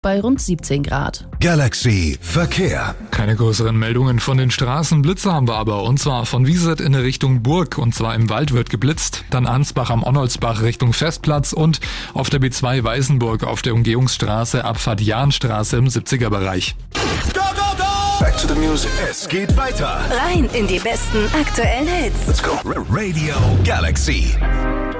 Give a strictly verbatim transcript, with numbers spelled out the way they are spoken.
bei rund siebzehn Grad. Galaxy Verkehr. Keine größeren Meldungen von den Straßen. Blitze haben wir aber, und zwar von Wieset in Richtung Burg, und zwar im Wald wird geblitzt, dann Ansbach am Onnolsbach Richtung Festplatz und auf der B zwei Weißenburg auf der Umgehungsstraße Abfahrt Jahnstraße im siebziger Bereich. Go, go, go! Back to the music. Es geht weiter. Rein in die besten aktuellen Hits. Let's go. Radio Galaxy.